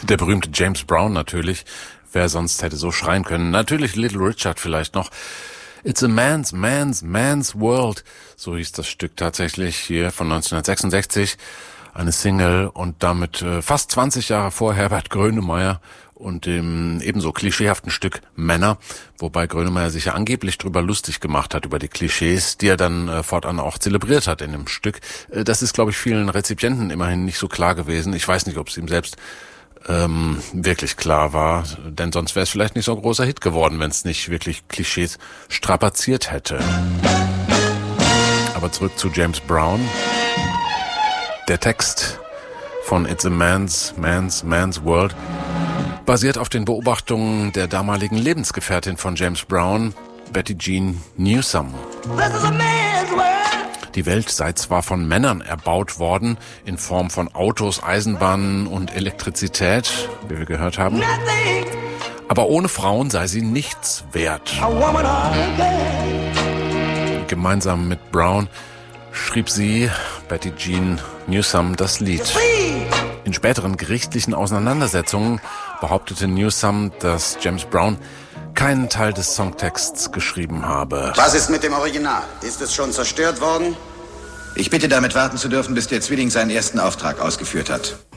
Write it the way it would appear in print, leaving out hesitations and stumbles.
Der berühmte James Brown natürlich. Wer sonst hätte so schreien können? Natürlich Little Richard vielleicht noch. It's a man's world. So hieß das Stück tatsächlich hier von 1966. Eine Single und damit fast 20 Jahre vor Herbert Grönemeyer und dem ebenso klischeehaften Stück Männer, wobei Grönemeyer sich ja angeblich drüber lustig gemacht hat, über die Klischees, die er dann fortan auch zelebriert hat in dem Stück. Das ist, glaube ich, vielen Rezipienten immerhin nicht so klar gewesen. Ich weiß nicht, ob es ihm selbst wirklich klar war, denn sonst wäre es vielleicht nicht so ein großer Hit geworden, wenn es nicht wirklich Klischees strapaziert hätte. Aber zurück zu James Brown. Der Text von It's a Man's World basiert auf den Beobachtungen der damaligen Lebensgefährtin von James Brown, Betty Jean Newsom. Die Welt sei zwar von Männern erbaut worden, in Form von Autos, Eisenbahnen und Elektrizität, wie wir gehört haben, aber ohne Frauen sei sie nichts wert. Gemeinsam mit Brown schrieb sie, Betty Jean Newsom, das Lied. In späteren gerichtlichen Auseinandersetzungen behauptete Newsom, dass James Brown keinen Teil des Songtexts geschrieben habe. Was ist mit dem Original? Ist es schon zerstört worden? Ich bitte damit warten zu dürfen, bis der Zwilling seinen ersten Auftrag ausgeführt hat.